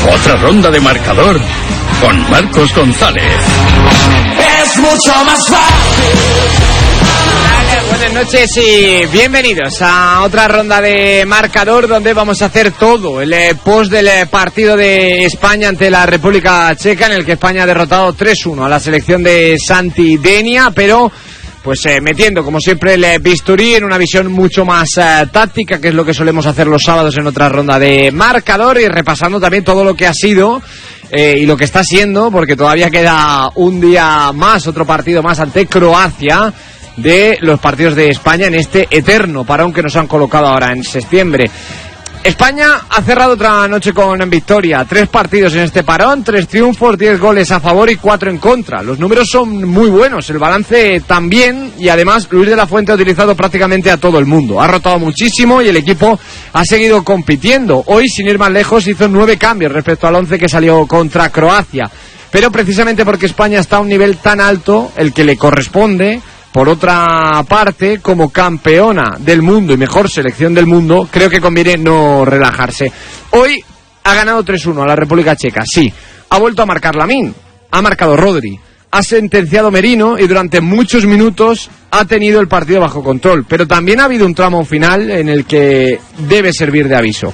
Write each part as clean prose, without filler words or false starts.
Otra ronda de marcador con Marcos González. Es mucho más fácil. Buenas noches y bienvenidos a otra ronda de marcador donde vamos a hacer todo el post del partido de España ante la República Checa, en el que España ha derrotado 3-1 a la selección de Santi Denia, pero pues metiendo como siempre el bisturí en una visión mucho más táctica, que es lo que solemos hacer los sábados en otra ronda de marcador, y repasando también todo lo que ha sido y lo que está siendo, porque todavía queda un día más, otro partido más ante Croacia, de los partidos de España en este eterno parón que nos han colocado ahora en septiembre. España ha cerrado otra noche con victoria, 3 partidos en este parón, 3 triunfos, 10 goles a favor y 4 en contra. Los números son muy buenos, el balance también, y además Luis de la Fuente ha utilizado prácticamente a todo el mundo. Ha rotado muchísimo y el equipo ha seguido compitiendo. Hoy, sin ir más lejos, hizo 9 cambios respecto al 11 que salió contra Croacia. Pero precisamente porque España está a un nivel tan alto, el que le corresponde, por otra parte, como campeona del mundo y mejor selección del mundo, creo que conviene no relajarse. Hoy ha ganado 3-1 a la República Checa, sí. Ha vuelto a marcar Lamine, ha marcado Rodri, ha sentenciado Merino y durante muchos minutos ha tenido el partido bajo control. Pero también ha habido un tramo final en el que debe servir de aviso.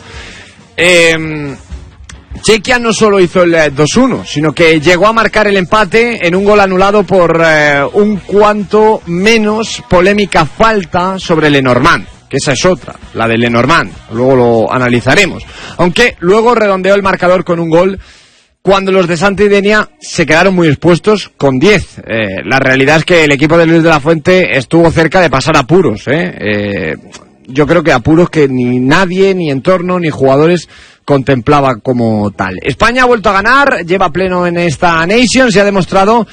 Chequia no solo hizo el 2-1, sino que llegó a marcar el empate en un gol anulado por un cuanto menos polémica falta sobre Lenormand, que esa es otra, la de Lenormand, luego lo analizaremos. Aunque luego redondeó el marcador con un gol cuando los de Santi Denia se quedaron muy expuestos con 10. La realidad es que el equipo de Luis de la Fuente estuvo cerca de pasar apuros. Yo creo que apuros que ni nadie, ni entorno, ni jugadores contemplaba como tal. España ha vuelto a ganar, lleva pleno en esta Nations y ha demostrado